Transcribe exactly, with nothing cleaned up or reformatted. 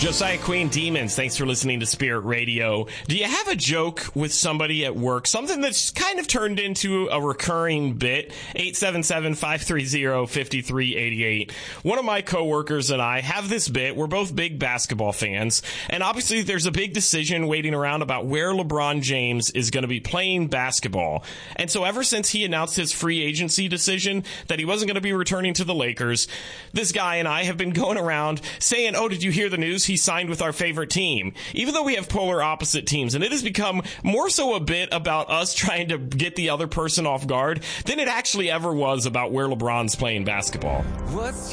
Josiah Queen Demons, thanks for listening to Spirit Radio. Do you have a joke with somebody at work? Something that's kind of turned into a recurring bit? eight seven seven, five three zero, five three eight eight. One of my coworkers and I have this bit. We're both big basketball fans. And obviously there's a big decision waiting around about where LeBron James is going to be playing basketball. And so ever since he announced his free agency decision that he wasn't going to be returning to the Lakers, this guy and I have been going around saying, oh, did you hear the news? He signed with our favorite team, even though we have polar opposite teams. And it has become more so a bit about us trying to get the other person off guard than it actually ever was about where LeBron's playing basketball. What's